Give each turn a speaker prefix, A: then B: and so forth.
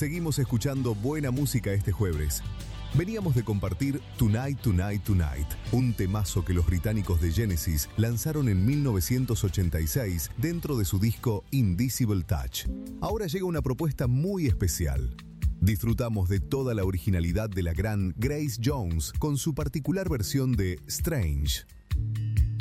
A: Seguimos escuchando buena música este jueves. Veníamos de compartir Tonight, Tonight, Tonight, un temazo que los británicos de Genesis lanzaron en 1986 dentro de su disco Indivisible Touch. Ahora llega una propuesta muy especial. Disfrutamos de toda la originalidad de la gran Grace Jones con su particular versión de Strange.